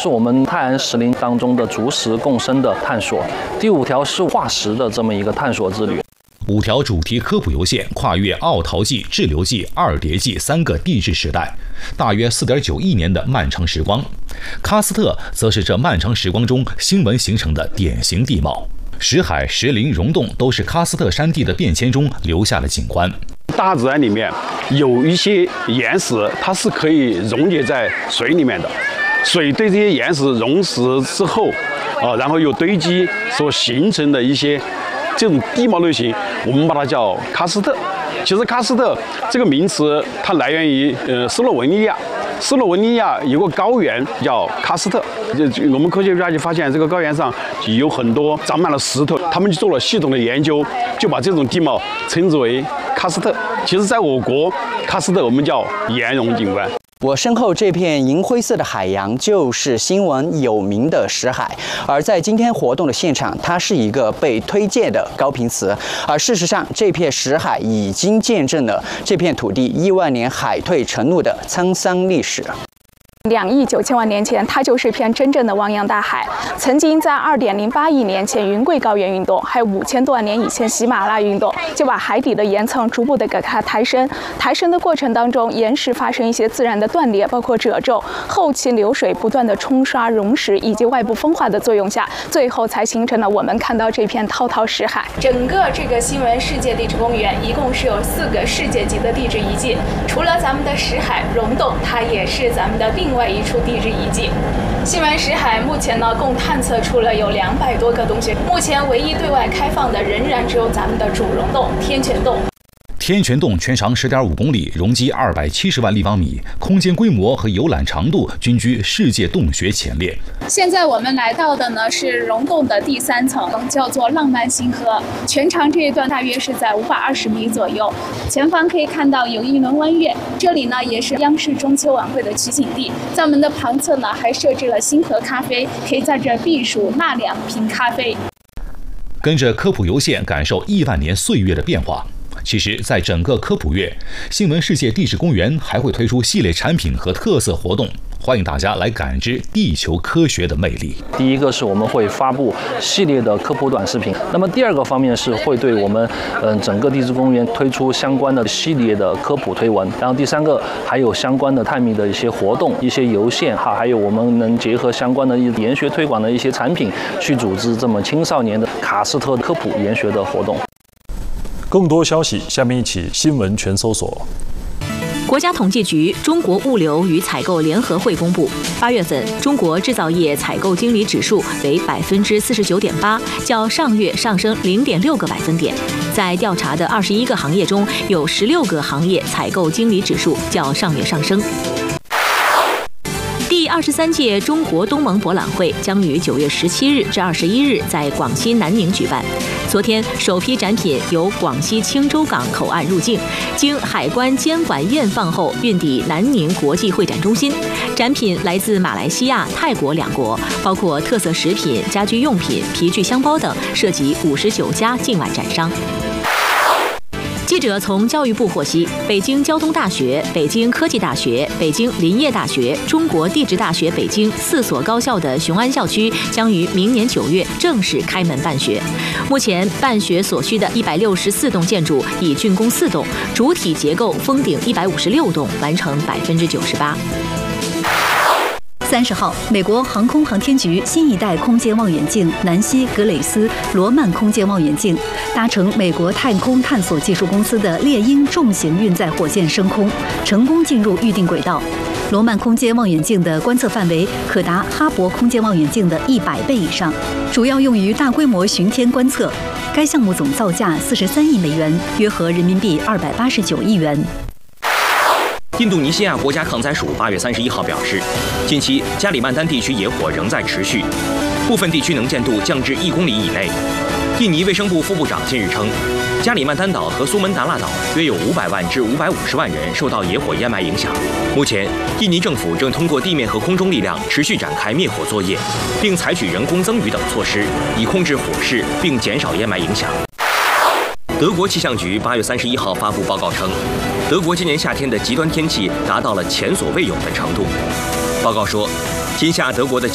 是我们泰安石林当中的竹石共生的探索，第5条是化石的这么一个探索之旅。 5条主题科普游线跨越奥陶纪、志留纪、二叠纪3个地质时代，大约4.9亿年的漫长时光。喀斯特则是这漫长时光中新文形成的典型地貌。石海、石林、溶洞都是喀斯特山地的变迁中留下的景观。 大自然里面有一些岩石，它是可以溶解在水里面的。水对这些岩石溶蚀之后，然后又堆积所形成的一些这种地貌类型，我们把它叫喀斯特。其实喀斯特这个名词它来源于斯洛文尼亚。斯洛文尼亚有个高原叫喀斯特，我们科学家就发现这个高原上有很多长满了石头，他们就做了系统的研究，就把这种地貌称之为喀斯特。其实在我国，喀斯特我们叫岩溶景观。 我身后这片银灰色的海洋就是新闻有名的石海，而在今天活动的现场，它是一个被推介的高频词。而事实上，这片石海已经见证了这片土地亿万年海退沉入的沧桑历史。 2亿9千万年前，它就是一片真正的汪洋大海。曾经在2.08亿年前云贵高原运动，还有5000多万年以前喜马拉雅运动，就把海底的岩层逐步的给它抬升。抬升的过程当中，岩石发生一些自然的断裂，包括褶皱。后期流水不断的冲刷溶蚀以及外部风化的作用下，最后才形成了我们看到这片滔滔石海。整个这个新闻世界地质公园一共是有4个世界级的地质遗迹，除了咱们的石海溶洞，它也是咱们的另外一处地质遗迹。新闻石海目前呢，共探测出了有200多个洞穴，目前唯一对外开放的仍然只有咱们的主溶洞天泉洞。 天泉洞全长10.5公里，容积270万立方米，空间规模和游览长度均居世界洞穴前列。 现在我们来到的呢是溶洞的第3层，叫做浪漫星河，全长这一段大约是在520米左右。前方可以看到有一轮弯月，这里呢也是央视中秋晚会的取景地。在我们的旁侧呢还设置了星河咖啡，可以在这避暑纳2瓶咖啡。 跟着科普游线感受亿万年岁月的变化。其实，在整个科普月，新闻世界地质公园还会推出系列产品和特色活动，欢迎大家来感知地球科学的魅力。 第一个是我们会发布系列的科普短视频，那么第2个方面是会对我们整个地质公园推出相关的系列的科普推文，然后第3个还有相关的探秘的一些活动、一些邮件还有我们能结合相关的研学推广的一些产品，去组织这么青少年的喀斯特科普研学的活动。 更多消息，下面一起新闻全搜索。 国家统计局中国物流与采购联合会公布，8月份中国制造业采购经理指数为49.8%，较上月上升0.6个百分点。在调查的21个行业中，有16个行业采购经理指数较上月上升。第23届中国东盟博览会将于9月17日至21日在广西南宁举办。昨天，首批展品由广西青州港口岸入境，经海关监管验放后运抵南宁国际会展中心。展品来自马来西亚、泰国2国，包括特色食品、家居用品、皮具箱包等，涉及59家境外展商。记者从教育部获悉，北京交通大学、北京科技大学、北京林业大学、中国地质大学北京4所高校的雄安校区将于明年9月正式开门办学。目前办学所需的164栋建筑已竣工4栋，主体结构封顶156栋，完成98%。 30号，美国航空航天局新一代空间望远镜南希格蕾斯罗曼空间望远镜搭乘美国太空探索技术公司的猎鹰重型运载火箭升空，成功进入预定轨道。罗曼空间望远镜的观测范围可达哈勃空间望远镜的100倍以上，主要用于大规模巡天观测。该项目总造价43亿美元，约合人民币289亿元。 印度尼西亚国家抗灾署8月31号表示，近期加里曼丹地区野火仍在持续，部分地区能见度降至1公里以内。印尼卫生部副部长近日称，加里曼丹岛和苏门答腊岛约有500万至550万人受到野火烟霾影响。目前，印尼政府正通过地面和空中力量持续展开灭火作业，并采取人工增雨等措施，以控制火势并减少烟霾影响。德国气象局8月31号发布报告称，德国今年夏天的极端天气达到了前所未有的程度。报告说，今夏德国的